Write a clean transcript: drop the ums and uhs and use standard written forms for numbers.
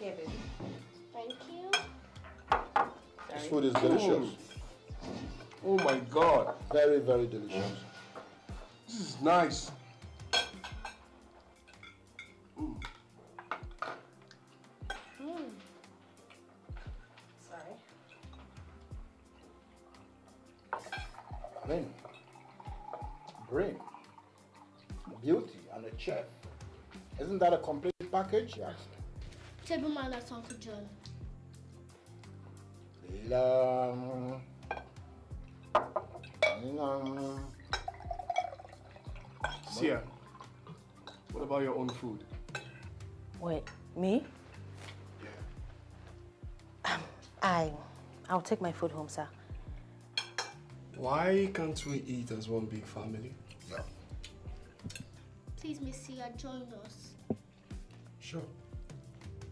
Here, baby. Thank you. This food is delicious. Oh my God. Very, very delicious. This is nice. Sorry. I mean, brain, beauty, and a chef. Isn't that a complete package? Yes. Table manners, Uncle John. Sia, what about your own food? Wait, me? I'll take my food home, sir. Why can't we eat as one big family? No. Please, Miss Sia, join us. Sure.